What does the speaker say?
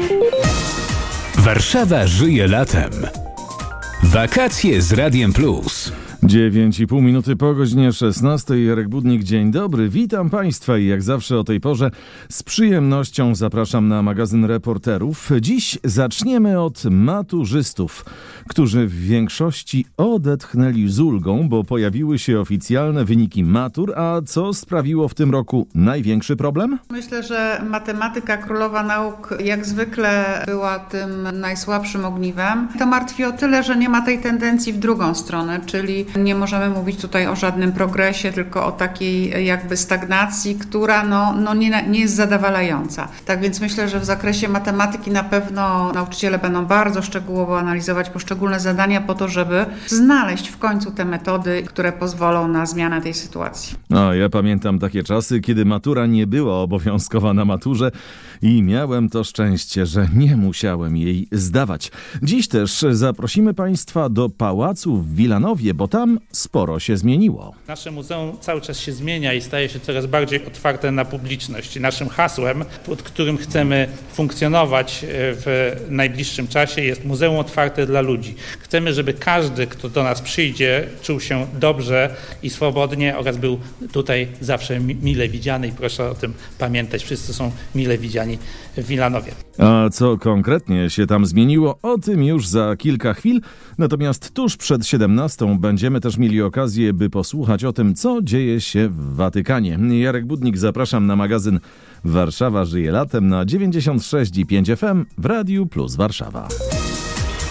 Warszawa żyje latem. Wakacje z Radiem Plus. 9,5 minuty po godzinie 16. Jarek Budnik, dzień dobry. Witam Państwa i jak zawsze o tej porze z przyjemnością zapraszam na magazyn Reporterów. Dziś zaczniemy od maturzystów, którzy w większości odetchnęli z ulgą, bo pojawiły się oficjalne wyniki matur. A co sprawiło w tym roku największy problem? Myślę, że matematyka, królowa nauk, jak zwykle była tym najsłabszym ogniwem. To martwi o tyle, że nie ma tej tendencji w drugą stronę, czyli nie możemy mówić tutaj o żadnym progresie, tylko o takiej jakby stagnacji, która nie jest zadowalająca. Tak więc myślę, że w zakresie matematyki na pewno nauczyciele będą bardzo szczegółowo analizować poszczególne zadania po to, żeby znaleźć w końcu te metody, które pozwolą na zmianę tej sytuacji. Ja pamiętam takie czasy, kiedy matura nie była obowiązkowa na maturze i miałem to szczęście, że nie musiałem jej zdawać. Dziś też zaprosimy Państwa do Pałacu w Wilanowie, bo tam sporo się zmieniło. Nasze muzeum cały czas się zmienia i staje się coraz bardziej otwarte na publiczność. Naszym hasłem, pod którym chcemy funkcjonować w najbliższym czasie, jest Muzeum Otwarte dla ludzi. Chcemy, żeby każdy, kto do nas przyjdzie, czuł się dobrze i swobodnie oraz był tutaj zawsze mile widziany i proszę o tym pamiętać. Wszyscy są mile widziani w Wilanowie. A co konkretnie się tam zmieniło, o tym już za kilka chwil. Natomiast tuż przed 17 będziemy też mieli okazję, by posłuchać o tym, co dzieje się w Watykanie. Jarek Budnik, zapraszam na magazyn Warszawa żyje latem na 96,5 FM w Radiu Plus Warszawa.